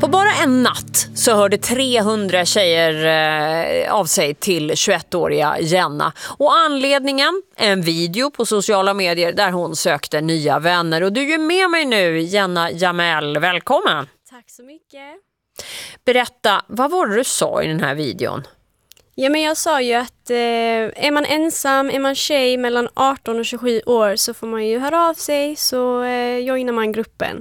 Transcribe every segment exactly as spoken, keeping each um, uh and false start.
På bara en natt så hörde trehundra tjejer eh, av sig till tjugoettåriga Jenna. Och anledningen? En video på sociala medier där hon sökte nya vänner. Och du är med mig nu, Jenna Jamel. Välkommen! Tack så mycket. Berätta, vad var det du sa i den här videon? Ja, men jag sa ju att eh, är man ensam, är man tjej mellan arton och tjugosju år så får man ju höra av sig, så eh, joinar man gruppen.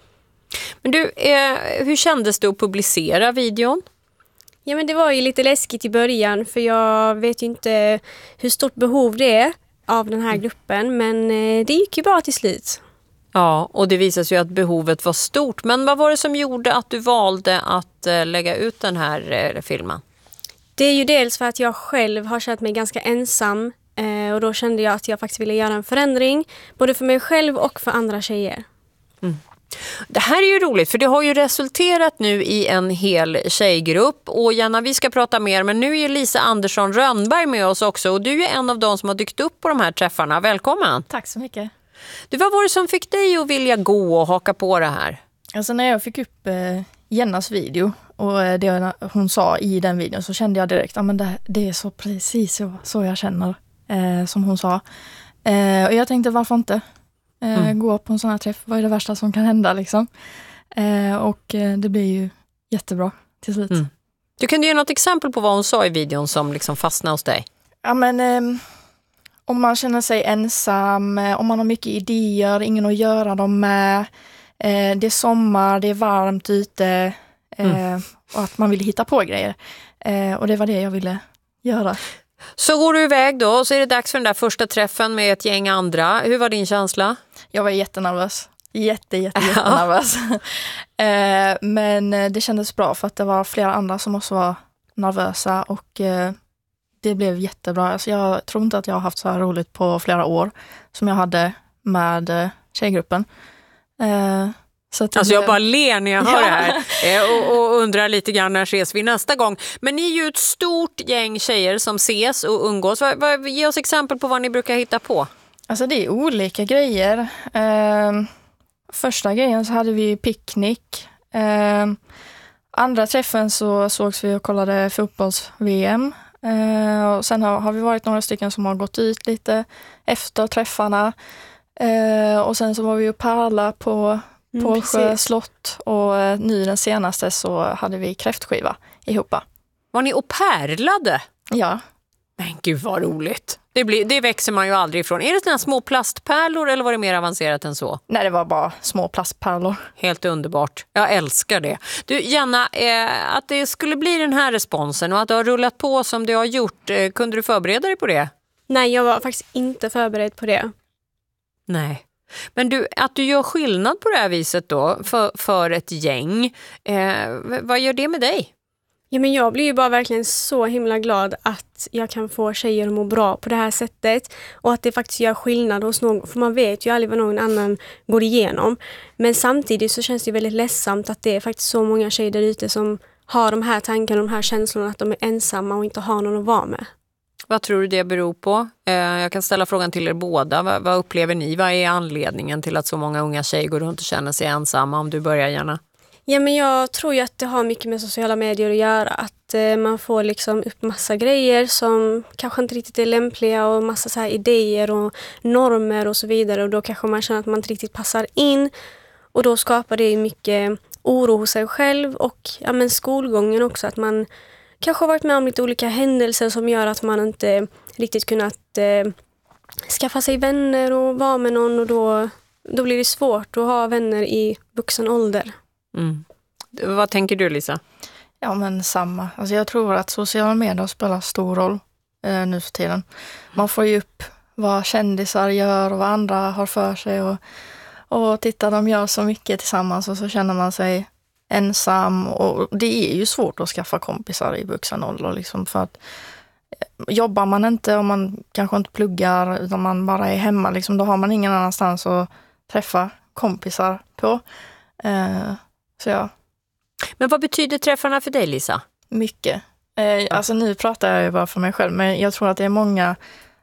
Men du, eh, hur kändes det att publicera videon? Ja, men det var ju lite läskigt i början, för jag vet ju inte hur stort behov det är av den här gruppen, men eh, det gick ju bra till slut. Ja, och det visade sig ju att behovet var stort. Men vad var det som gjorde att du valde att eh, lägga ut den här eh, filmen? Det är ju dels för att jag själv har känt mig ganska ensam eh, och då kände jag att jag faktiskt ville göra en förändring, både för mig själv och för andra tjejer. Mm. Det här är ju roligt, för det har ju resulterat nu i en hel tjejgrupp. Och Jenna, vi ska prata mer, men nu är Lisa Andersson Rönnberg med oss också. Och du är en av de som har dykt upp på de här träffarna. Välkommen! Tack så mycket. Du, vad var det som fick dig att vilja gå och haka på det här? Alltså när jag fick upp eh, Jennas video och det hon sa i den videon, så kände jag direkt att ah, det, det är så precis så, så jag känner eh, som hon sa. Eh, och jag tänkte, varför inte eh, mm. gå på en sån här träff? Vad är det värsta som kan hända liksom? Eh, och eh, det blir ju jättebra till slut. Mm. Du kunde ge något exempel på vad hon sa i videon som liksom fastnade hos dig? Ja, men eh, om man känner sig ensam, eh, om man har mycket idéer, ingen att göra dem med. Eh, det är sommar, det är varmt ute. Mm. Och att man vill hitta på grejer. Eh, och det var det jag ville göra. Så går du iväg då, och så är det dags för den där första träffen med ett gäng andra. Hur var din känsla? Jag var jättenervös. Jätte, jätte, jättenervös. eh, men det kändes bra för att det var flera andra som också var nervösa. Och eh, det blev jättebra. Alltså jag tror inte att jag har haft så här roligt på flera år som jag hade med eh, tjejgruppen. Eh, Så att alltså jag bara ler när jag hör ja. det här och, och undrar lite grann när ses vi nästa gång. Men ni är ju ett stort gäng tjejer som ses och umgås. Vad, vad, ge oss exempel på vad ni brukar hitta på. Alltså det är olika grejer. Eh, första grejen så hade vi picknick. Eh, andra träffen så sågs vi och kollade fotbolls-V M. Eh, och sen har, har vi varit några stycken som har gått ut lite efter träffarna. Eh, och sen så var vi och pärla på Pålsjö mm, slott, och eh, nu den senaste så hade vi kräftskiva ihop. Var ni och pärlade? Ja. Men gud vad roligt. Det, blir, det växer man ju aldrig ifrån. Är det sådana små plastpärlor eller var det mer avancerat än så? Nej, det var bara små plastpärlor. Helt underbart. Jag älskar det. Du Jenna, eh, att det skulle bli den här responsen och att det har rullat på som det har gjort, eh, kunde du förbereda dig på det? Nej, jag var faktiskt inte förberedd på det. Nej. Men du, att du gör skillnad på det här viset då för, för ett gäng, eh, vad gör det med dig? Ja, men jag blir ju bara verkligen så himla glad att jag kan få tjejer att må bra på det här sättet. Och att det faktiskt gör skillnad hos någon, för man vet ju aldrig vad någon annan går igenom. Men samtidigt så känns det väldigt ledsamt att det är faktiskt så många tjejer där ute som har de här tankarna, de här känslorna att de är ensamma och inte har någon att vara med. Vad tror du det beror på? Eh, jag kan ställa frågan till er båda. Vad, vad upplever ni? Vad är anledningen till att så många unga tjejer går runt och känner sig ensamma? Om du börjar gärna. Ja, men jag tror ju att det har mycket med sociala medier att göra. Att eh, man får liksom upp massa grejer som kanske inte riktigt är lämpliga och massa så här idéer och normer och så vidare. Och då kanske man känner att man inte riktigt passar in. Och då skapar det mycket oro hos sig själv och ja, men skolgången också. Att man kanske har varit med om lite olika händelser som gör att man inte riktigt kunnat eh, skaffa sig vänner och vara med någon. Och då, då blir det svårt att ha vänner i vuxen ålder. Mm. Vad tänker du, Lisa? Ja, men samma. Alltså jag tror att sociala medier spelar stor roll eh, nu för tiden. Man får ju upp vad kändisar gör och vad andra har för sig. Och, och titta, de gör så mycket tillsammans och så känner man sig ensam. Och det är ju svårt att skaffa kompisar i vuxen ålder. Liksom, för att jobbar man inte och man kanske inte pluggar utan man bara är hemma, liksom, då har man ingen annanstans att träffa kompisar på. Eh, så ja. Men vad betyder träffarna för dig, Lisa? Mycket. Eh, alltså nu pratar jag ju bara för mig själv, men jag tror att det är många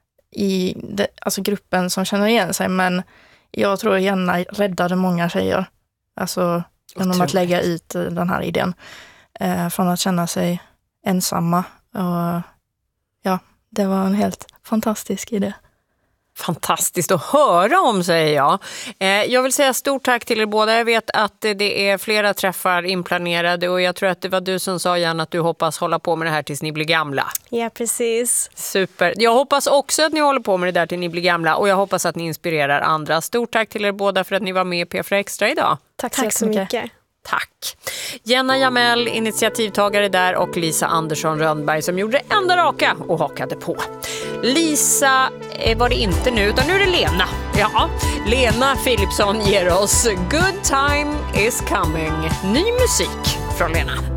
i det, alltså gruppen som känner igen sig, men jag tror Jenna räddade många tjejer. Alltså genom att lägga ut den här idén. Eh, från att känna sig ensamma. Och ja, det var en helt fantastisk idé. Fantastiskt att höra om, säger jag. Eh, jag vill säga stort tack till er båda. Jag vet att det är flera träffar inplanerade och jag tror att det var du som sa, Jan, att du hoppas hålla på med det här tills ni blir gamla. Ja, precis. Super. Jag hoppas också att ni håller på med det där till ni blir gamla och jag hoppas att ni inspirerar andra. Stort tack till er båda för att ni var med i P fyra Extra idag. Tack så, tack så mycket. mycket. Tack. Jenna Jamel, initiativtagare där, och Lisa Andersson Rönnberg som gjorde det enda raka och hakade på. Lisa var det inte nu, utan nu är det Lena. Ja, Lena Philipsson ger oss Good Time Is Coming. Ny musik från Lena.